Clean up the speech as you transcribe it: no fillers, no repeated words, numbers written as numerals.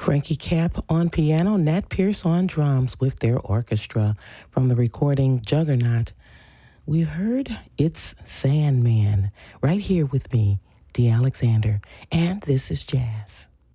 Frankie Cap on piano, Nat Pierce on drums with their orchestra from the recording Juggernaut. We've heard It's Sandman right here with me, Dee Alexander, and this is Jazz.